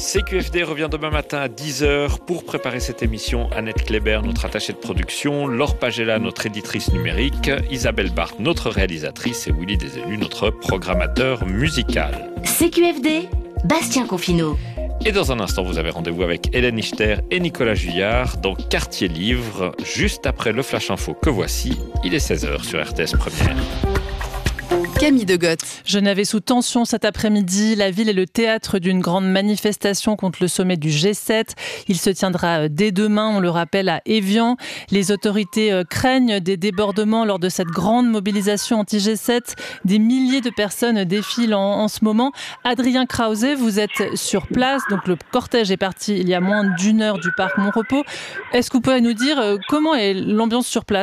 CQFD revient demain matin à 10h pour préparer cette émission. Annette Kléber, notre attachée de production, Laure Pagella, notre éditrice numérique, Isabelle Barthes, notre réalisatrice et Willy Desélus, notre programmateur musical. CQFD, Bastien Confineau. Et dans un instant, vous avez rendez-vous avec Hélène Ichter et Nicolas Juillard dans Quartier Livre, juste après le Flash Info que voici. Il est 16h sur RTS Première. Camille Degotte. Genève est sous tension cet après-midi. La ville est le théâtre d'une grande manifestation contre le sommet du G7. Il se tiendra dès demain, on le rappelle, à Évian. Les autorités craignent des débordements lors de cette grande mobilisation anti-G7. Des milliers de personnes défilent en ce moment. Adrien Krause, vous êtes sur place. Donc le cortège est parti il y a moins d'une heure du parc Montrepos. Est-ce que vous pouvez nous dire comment est l'ambiance sur place ?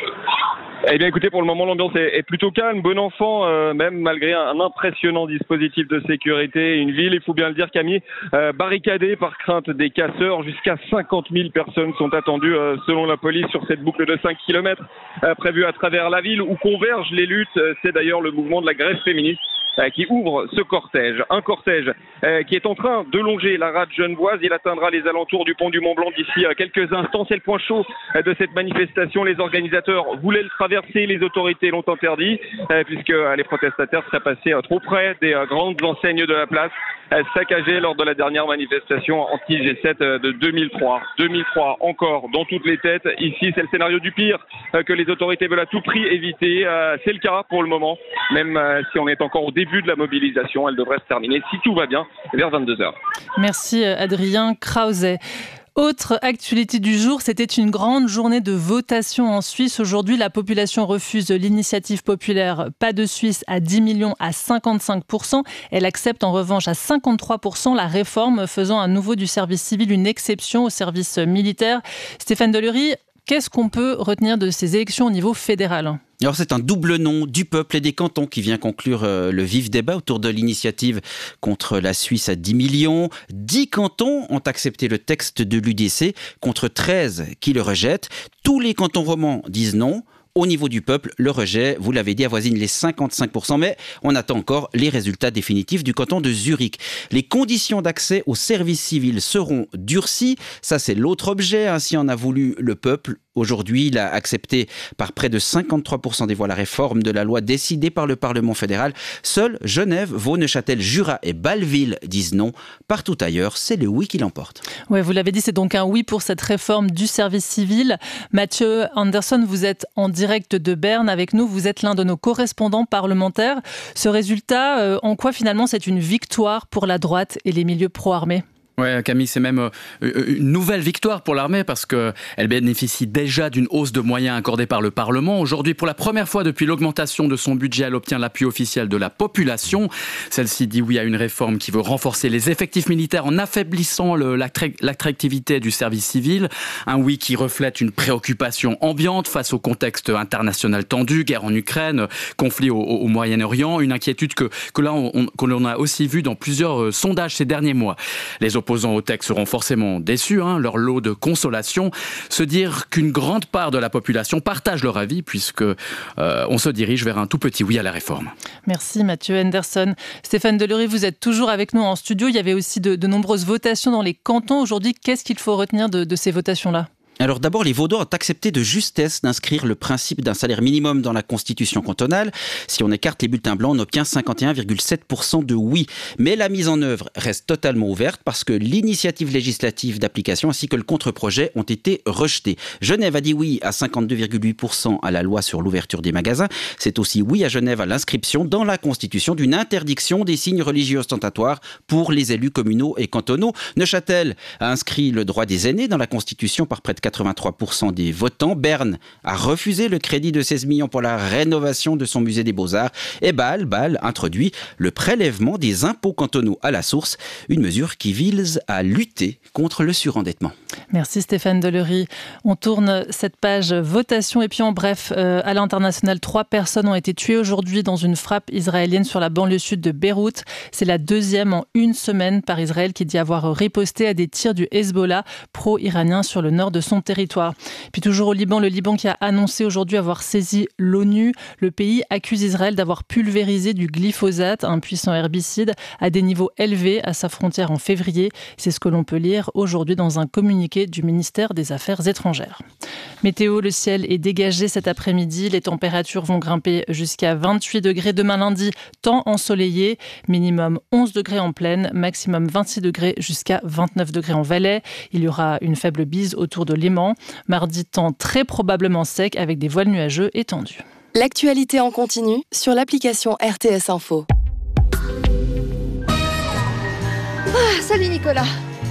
Eh bien écoutez, pour le moment l'ambiance est plutôt calme, bon enfant, même malgré un impressionnant dispositif de sécurité. Une ville, il faut bien le dire Camille, barricadée par crainte des casseurs. Jusqu'à 50 000 personnes sont attendues selon la police sur cette boucle de 5 km prévue à travers la ville où convergent les luttes. C'est d'ailleurs le mouvement de la grève féministe qui ouvre ce cortège. Un cortège qui est en train de longer la rade genevoise. Il atteindra les alentours du pont du Mont-Blanc d'ici quelques instants. C'est le point chaud de cette manifestation. Les organisateurs voulaient le traverser, les autorités l'ont interdit puisque les protestataires seraient passés trop près des grandes enseignes de la place saccagées lors de la dernière manifestation anti-G7 de 2003. 2003 encore dans toutes les têtes. Ici, c'est le scénario du pire que les autorités veulent à tout prix éviter. C'est le cas pour le moment, même si on est encore au début de la mobilisation. Elle devrait se terminer, si tout va bien, vers 22h. Merci Adrien Krause. Autre actualité du jour, c'était une grande journée de votation en Suisse. Aujourd'hui, la population refuse l'initiative populaire Pas de Suisse à 10 millions à 55%. Elle accepte en revanche à 53% la réforme faisant à nouveau du service civil une exception au service militaire. Stéphane Delury, qu'est-ce qu'on peut retenir de ces élections au niveau fédéral ? Alors c'est un double non du peuple et des cantons qui vient conclure le vif débat autour de l'initiative contre la Suisse à 10 millions. 10 cantons ont accepté le texte de l'UDC contre 13 qui le rejettent. Tous les cantons romans disent non. Au niveau du peuple, le rejet, vous l'avez dit, avoisine les 55%, mais on attend encore les résultats définitifs du canton de Zurich. Les conditions d'accès au service civil seront durcies. Ça, c'est l'autre objet, ainsi en a voulu le peuple. Aujourd'hui, il a accepté par près de 53% des voix la réforme de la loi décidée par le Parlement fédéral. Seuls Genève, Vaud, Neuchâtel, Jura et Bâle-Ville disent non. Partout ailleurs, c'est le oui qui l'emporte. Oui, vous l'avez dit, c'est donc un oui pour cette réforme du service civil. Mathieu Anderson, vous êtes en direct de Berne avec nous. Vous êtes l'un de nos correspondants parlementaires. Ce résultat, en quoi finalement c'est une victoire pour la droite et les milieux pro-armés ? Ouais, Camille, c'est même une nouvelle victoire pour l'armée parce qu'elle bénéficie déjà d'une hausse de moyens accordés par le Parlement. Aujourd'hui, pour la première fois depuis l'augmentation de son budget, elle obtient l'appui officiel de la population. Celle-ci dit oui à une réforme qui veut renforcer les effectifs militaires en affaiblissant l'attractivité du service civil. Un oui qui reflète une préoccupation ambiante face au contexte international tendu, guerre en Ukraine, conflit au Moyen-Orient. Une inquiétude que l'on a aussi vue dans plusieurs sondages ces derniers mois. Les opposants au texte seront forcément déçus, leur lot de consolation, se dire qu'une grande part de la population partage leur avis puisque on se dirige vers un tout petit oui à la réforme. Merci Mathieu Henderson. Stéphane Delury, vous êtes toujours avec nous en studio. Il y avait aussi de nombreuses votations dans les cantons. Aujourd'hui, qu'est-ce qu'il faut retenir de ces votations-là ? Alors d'abord, les Vaudois ont accepté de justesse d'inscrire le principe d'un salaire minimum dans la constitution cantonale. Si on écarte les bulletins blancs, on obtient 51,7% de oui. Mais la mise en œuvre reste totalement ouverte parce que l'initiative législative d'application ainsi que le contre-projet ont été rejetés. Genève a dit oui à 52,8% à la loi sur l'ouverture des magasins. C'est aussi oui à Genève à l'inscription dans la constitution d'une interdiction des signes religieux ostentatoires pour les élus communaux et cantonaux. Neuchâtel a inscrit le droit des aînés dans la constitution par près de 83% des votants. Berne a refusé le crédit de 16 millions pour la rénovation de son musée des Beaux-Arts. Et Bâle introduit le prélèvement des impôts cantonaux à la source, une mesure qui vise à lutter contre le surendettement. Merci Stéphane Delury. On tourne cette page votation et puis en bref, à l'international, 3 personnes ont été tuées aujourd'hui dans une frappe israélienne sur la banlieue sud de Beyrouth. C'est la deuxième en une semaine par Israël qui dit avoir riposté à des tirs du Hezbollah pro-iranien sur le nord de son son territoire. Puis toujours au Liban, le Liban qui a annoncé aujourd'hui avoir saisi l'ONU. Le pays accuse Israël d'avoir pulvérisé du glyphosate, un puissant herbicide, à des niveaux élevés à sa frontière en février. C'est ce que l'on peut lire aujourd'hui dans un communiqué du ministère des Affaires étrangères. Météo, le ciel est dégagé cet après-midi. Les températures vont grimper jusqu'à 28 degrés demain lundi, temps ensoleillé. Minimum 11 degrés en plaine, maximum 26 degrés jusqu'à 29 degrés en Valais. Il y aura une faible bise autour de Léman. Mardi, temps très probablement sec avec des voiles nuageux étendus. L'actualité en continu sur l'application RTS Info. Salut Nicolas.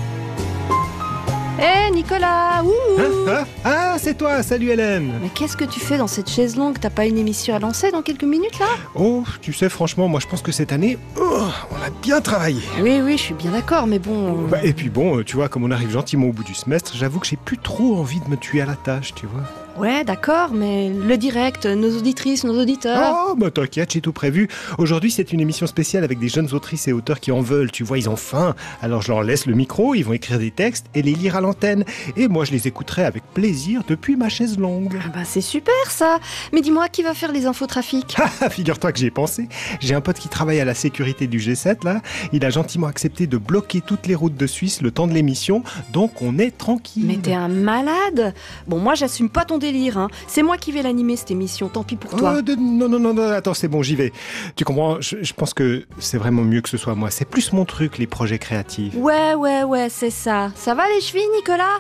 Nicolas. C'est toi, salut Hélène. Mais qu'est-ce que tu fais dans cette chaise longue? T'as pas une émission à lancer dans quelques minutes là? Oh, tu sais, franchement, moi je pense que cette année, on a bien travaillé. Oui, je suis bien d'accord, mais bon... Et puis bon, tu vois, comme on arrive gentiment au bout du semestre, j'avoue que j'ai plus trop envie de me tuer à la tâche, tu vois. Ouais, d'accord, mais le direct, nos auditrices, nos auditeurs... Oh, bah t'inquiète, j'ai tout prévu. Aujourd'hui, c'est une émission spéciale avec des jeunes autrices et auteurs qui en veulent, tu vois, ils ont faim. Alors je leur laisse le micro, ils vont écrire des textes et les lire à l'antenne. Et moi, je les écouterai avec plaisir depuis ma chaise longue. C'est super ça. Mais dis-moi, qui va faire les infotrafics? Figure-toi que j'y ai pensé. J'ai un pote qui travaille à la sécurité du G7, là. Il a gentiment accepté de bloquer toutes les routes de Suisse le temps de l'émission, donc on est tranquille. Mais t'es un malade. Bon, moi, j'assume pas ton délire, hein. C'est moi qui vais l'animer, cette émission, tant pis pour toi. Non, attends, c'est bon, j'y vais. Tu comprends, je pense que c'est vraiment mieux que ce soit moi. C'est plus mon truc, les projets créatifs. Ouais, c'est ça. Ça va les chevilles, Nicolas?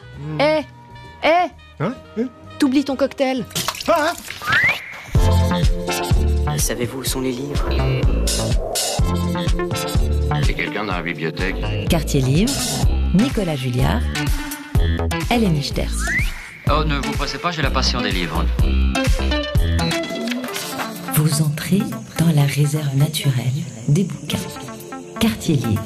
T'oublies ton cocktail. Savez-vous où sont les livres? C'est quelqu'un dans la bibliothèque. Quartier Livre, Nicolas Julliard, Hélène Ichters. Oh, ne vous pressez pas, j'ai la passion des livres. Vous entrez dans la réserve naturelle des bouquins. Quartier Livre.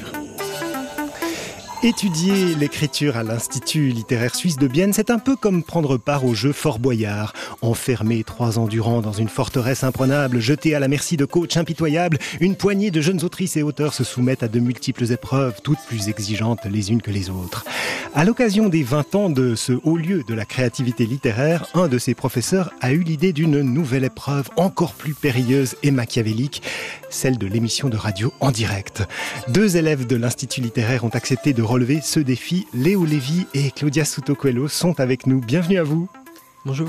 Étudier l'écriture à l'Institut littéraire suisse de Bienne, c'est un peu comme prendre part au jeu Fort Boyard. Enfermé 3 ans durant dans une forteresse imprenable, jeté à la merci de coachs impitoyables, une poignée de jeunes autrices et auteurs se soumettent à de multiples épreuves, toutes plus exigeantes les unes que les autres. À l'occasion des 20 ans de ce haut lieu de la créativité littéraire, un de ses professeurs a eu l'idée d'une nouvelle épreuve encore plus périlleuse et machiavélique, celle de l'émission de radio en direct. 2 élèves de l'Institut littéraire ont accepté de relever ce défi. Léo Lévy et Claudia Souto-Coelho sont avec nous. Bienvenue à vous. Bonjour.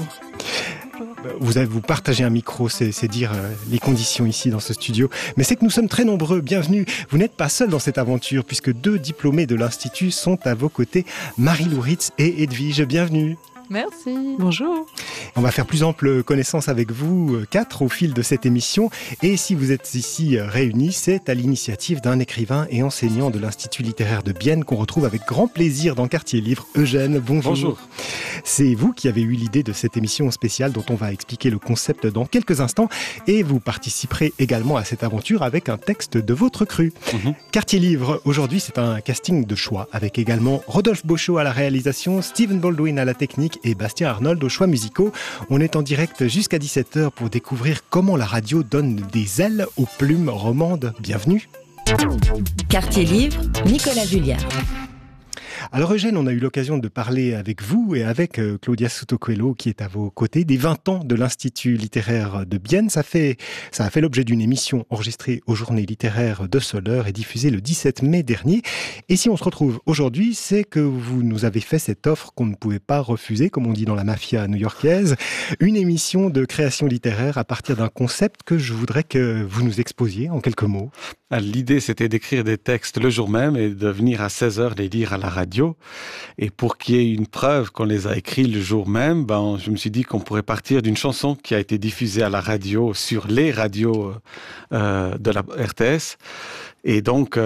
Vous partagez un micro, c'est dire les conditions ici dans ce studio. Mais c'est que nous sommes très nombreux. Bienvenue. Vous n'êtes pas seuls dans cette aventure puisque 2 diplômés de l'Institut sont à vos côtés. Marie-Lou Ritz et Edwige. Bienvenue. Merci. Bonjour. On va faire plus ample connaissance avec vous 4 au fil de cette émission. Et si vous êtes ici réunis, c'est à l'initiative d'un écrivain et enseignant de l'Institut littéraire de Bienne qu'on retrouve avec grand plaisir dans Quartier Livre. Eugène, bonjour. Bonjour. C'est vous qui avez eu l'idée de cette émission spéciale dont on va expliquer le concept dans quelques instants. Et vous participerez également à cette aventure avec un texte de votre cru. Quartier Livre, aujourd'hui, c'est un casting de choix avec également Rodolphe Beauchot à la réalisation, Stephen Baldwin à la technique et Bastien Arnold aux choix musicaux. On est en direct jusqu'à 17h pour découvrir comment la radio donne des ailes aux plumes romandes. Bienvenue. Quartier Livre, Nicolas Julliard. Alors Eugène, on a eu l'occasion de parler avec vous et avec Claudia Souto-Coelho qui est à vos côtés des 20 ans de l'Institut littéraire de Bienne. Ça a fait l'objet d'une émission enregistrée aux Journées littéraires de Soleure et diffusée le 17 mai dernier. Et si on se retrouve aujourd'hui, c'est que vous nous avez fait cette offre qu'on ne pouvait pas refuser, comme on dit dans la mafia new-yorkaise, une émission de création littéraire à partir d'un concept que je voudrais que vous nous exposiez en quelques mots. L'idée, c'était d'écrire des textes le jour même et de venir à 16h les lire à la radio. Et pour qu'il y ait une preuve qu'on les a écrits le jour même, je me suis dit qu'on pourrait partir d'une chanson qui a été diffusée à la radio sur les radios de la RTS. Et donc,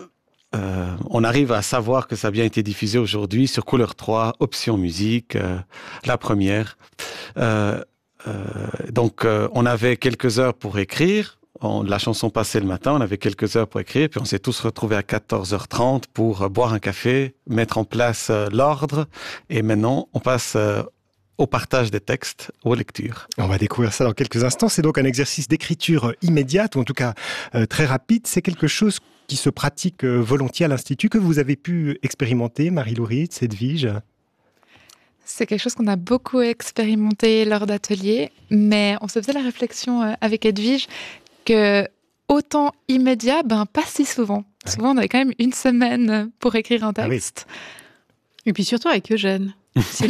on arrive à savoir que ça a bien été diffusé aujourd'hui sur Couleur 3, Option Musique, la première. Donc, on avait quelques heures pour écrire. La chanson passait le matin, on avait quelques heures pour écrire, puis on s'est tous retrouvés à 14h30 pour boire un café, mettre en place l'ordre, et maintenant on passe au partage des textes, aux lectures. On va découvrir ça dans quelques instants. C'est donc un exercice d'écriture immédiate, ou en tout cas très rapide. C'est quelque chose qui se pratique volontiers à l'Institut, que vous avez pu expérimenter, Marie-Lou Ritz, Edwige? C'est quelque chose qu'on a beaucoup expérimenté lors d'ateliers, mais on se faisait la réflexion avec Edwige que autant immédiat, pas si souvent. Ouais. Souvent, on avait quand même une semaine pour écrire un texte. Ah oui. Et puis surtout avec Eugène. C'est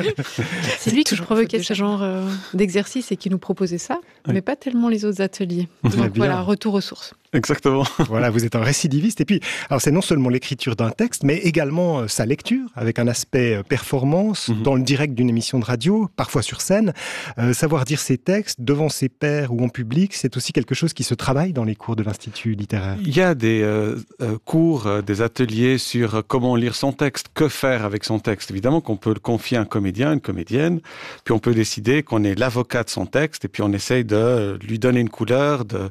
lui qui provoquait ce genre d'exercice et qui nous proposait ça, mais pas tellement les autres ateliers. Donc voilà, retour aux sources. Exactement. Voilà, vous êtes un récidiviste. Et puis, alors c'est non seulement l'écriture d'un texte, mais également sa lecture, avec un aspect performance, dans le direct d'une émission de radio, parfois sur scène. Savoir dire ses textes devant ses pairs ou en public, c'est aussi quelque chose qui se travaille dans les cours de l'Institut littéraire. Il y a des cours, des ateliers sur comment lire son texte, que faire avec son texte. Évidemment qu'on peut le confier à un comédien, une comédienne, puis on peut décider qu'on est l'avocat de son texte, et puis on essaye de lui donner une couleur, de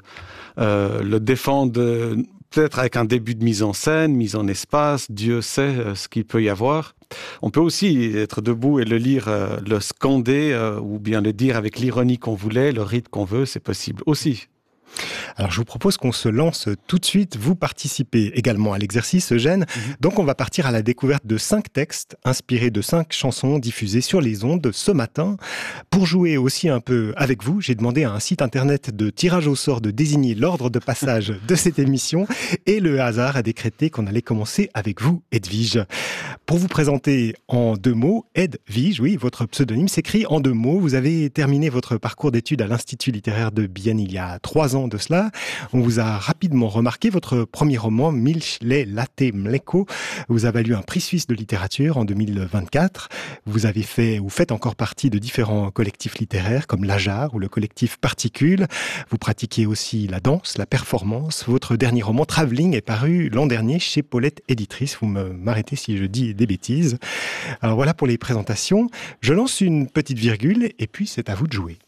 le défendre peut-être avec un début de mise en scène, mise en espace, Dieu sait ce qu'il peut y avoir. On peut aussi être debout et le lire, le scander, ou bien le dire avec l'ironie qu'on voulait, le rythme qu'on veut, c'est possible aussi. Alors je vous propose qu'on se lance tout de suite. Vous participez également à l'exercice, Eugène. Donc on va partir à la découverte de 5 textes inspirés de 5 chansons diffusées sur les ondes ce matin. Pour jouer aussi un peu avec vous, j'ai demandé à un site internet de tirage au sort de désigner l'ordre de passage de cette émission, et le hasard a décrété qu'on allait commencer avec vous, Edwige. Pour vous présenter en 2 mots, Edwige, oui, votre pseudonyme s'écrit en 2 mots. Vous avez terminé votre parcours d'études à l'Institut littéraire de Bienne il y a 3 ans de cela. On vous a rapidement remarqué. Votre premier roman, Milch, lait, latte, mleko, vous a valu un prix suisse de littérature en 2024. Vous avez fait ou faites encore partie de différents collectifs littéraires comme l'Ajar ou le collectif Particules. Vous pratiquez aussi la danse, la performance. Votre dernier roman, Travelling, est paru l'an dernier chez Paulette Éditrice. Vous m'arrêtez si je dis des bêtises. Alors voilà pour les présentations. Je lance une petite virgule et puis c'est à vous de jouer.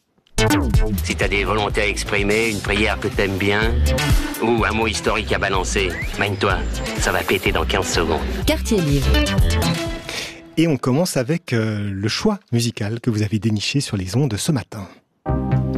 Si t'as des volontés à exprimer, une prière que t'aimes bien, ou un mot historique à balancer, mène-toi, ça va péter dans 15 secondes. Quartier Livre. Et on commence avec le choix musical que vous avez déniché sur les ondes ce matin.